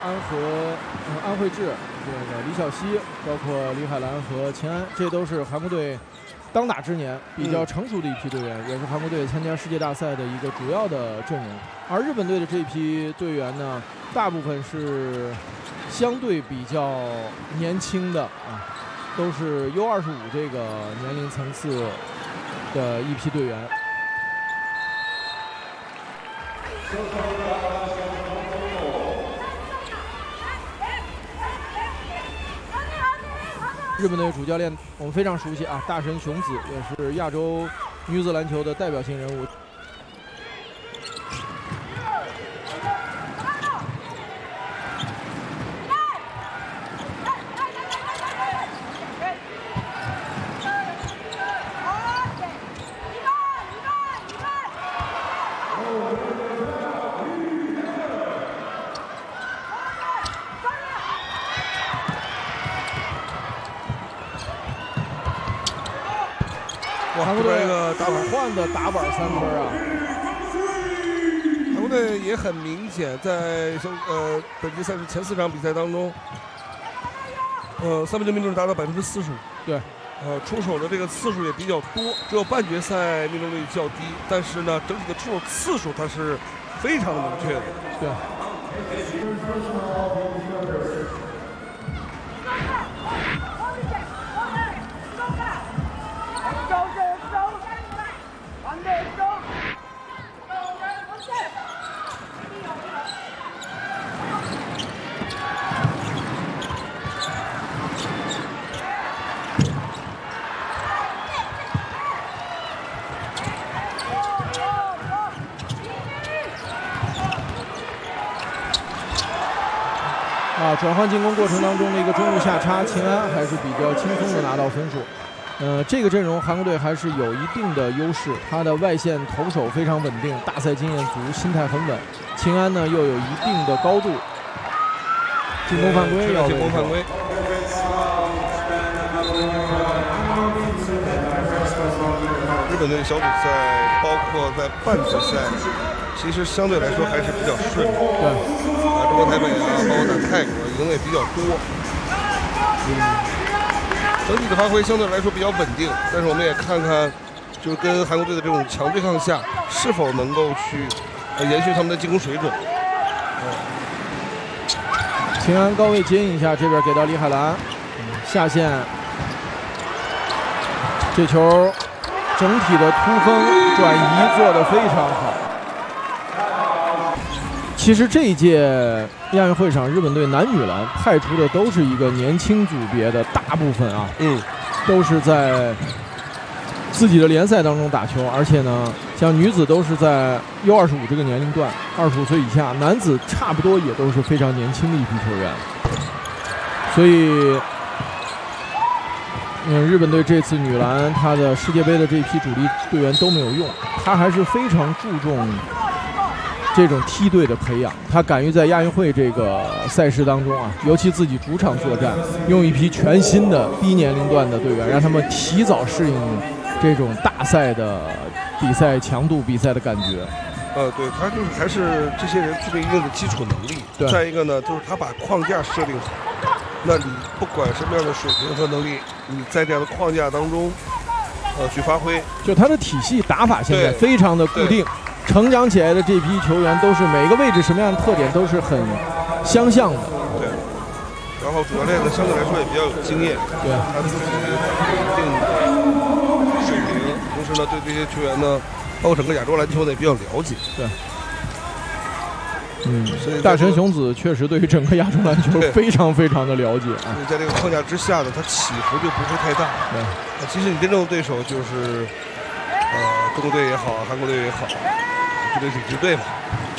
安慧智、这个李晓溪，包括李海兰和秦安，这都是韩国队当打之年比较成熟的一批队员，也是韩国队参加世界大赛的一个主要的阵容。而日本队的这批队员呢，大部分是相对比较年轻的啊，都是 U25这个年龄层次的一批队员。日本队主教练我们非常熟悉啊，大神雄子也是亚洲女子篮球的代表性人物。韩国队一个打换的打板3分啊！ 韩国队也很明显，在本届赛事前4场比赛当中，三分球命中率达到45%。 对， 出手的这个次数也比较多，只有半决赛命中率较低，但是呢，整体的出手次数它是非常的明确的。 对。转换进攻过程当中的一个中路下插，秦安还是比较轻松的拿到分数。这个阵容韩国队还是有一定的优势，他的外线投手非常稳定，大赛经验足，心态很稳。秦安呢又有一定的高度，进攻犯规要进攻犯规。日本队小组赛包括在半决赛，其实相对来说还是比较顺利。 对。 中国台北啊，包括在泰国赢的也比较多，整体的发挥相对来说比较稳定。但是我们也看看，就是跟韩国队的这种强对抗下，是否能够去延续他们的进攻水准。 秦安高位接应一下，这边给到李海兰，下线，这球整体的突锋转移做得非常好。其实这一届亚运会上，日本队男女篮派出的都是一个年轻组别的，大部分啊，都是在自己的联赛当中打球，而且呢，像女子都是在 U25这个年龄段，25岁以下，男子差不多也都是非常年轻的一批球员，所以，日本队这次女篮她的世界杯的这批主力队员都没有用，她还是非常注重这种梯队的培养，他敢于在亚运会这个赛事当中啊，尤其自己主场作战，用一批全新的低年龄段的队员，让他们提早适应这种大赛的比赛强度、比赛的感觉。 对，他就是还是这些人具备一定的基础能力。 对。 再一个呢，就是他把框架设定好，那你不管什么样的水平和能力，你在这样的框架当中，去发挥。 就他的体系打法现在非常的固定。成长起来的这批球员都是每个位置什么样的特点都是很相像的。 对。然后主教练呢，相对来说也比较有经验， 对， 他自己有一定的水平，同时呢，对这些球员呢，包括整个亚洲篮球呢也比较了解。 对。所以大神雄子确实对于整个亚洲篮球非常非常的了解啊。 所以在这个框架之下呢，他起伏就不会太大。 对。 其实你真正的对手就是中国队也好，韩国队也好。这个是支队嘛？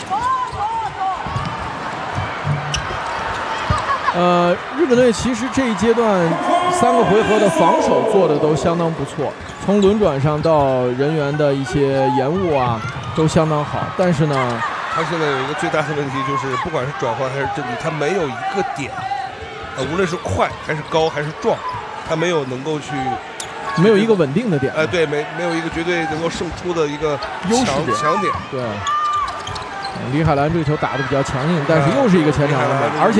日本队其实这一阶段3个回合的防守做的都相当不错，从轮转上到人员的一些延误啊，都相当好。但是呢， 他现在有一个最大的问题就是，不管是转换还是阵地，他没有一个点，无论是快还是高还是壮，他没有能够去。 没有一个稳定的点， 对，没有一个绝对能够胜出的一个强点。 对，李海兰这个球打得比较强硬，但是又是一个前场篮板，而且。